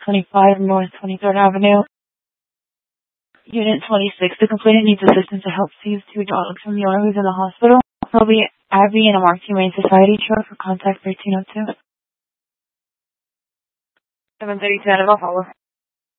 25 North 23rd Avenue. Unit 26. The complainant needs assistance to help seize two dogs from the owner who's in the hospital. He'll be Abby in a Mark Humane Society short for contact 1302. 732 out of Buffalo.